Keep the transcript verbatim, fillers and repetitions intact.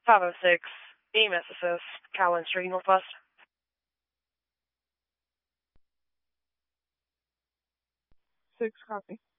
five oh six, E M S Assist, Calhoun Street, Northwest. Six, copy.